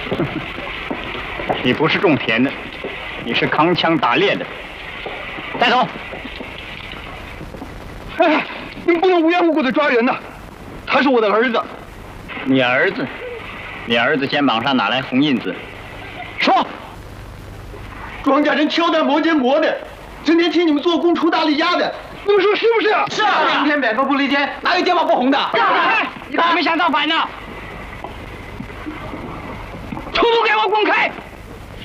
你不是种田的，你是扛枪打猎的。带走！ 哎，你不能无缘无故的抓人呐！他是我的儿子。 你儿子？你儿子肩膀上哪来红印子？说！ 庄稼人敲打磨尖磨的，整天替你们做工出大力压的，你们说是不是？ 是啊， 成天百分不离间，哪有肩膀不红的？ 你咋没想造反呢？出给我滚开！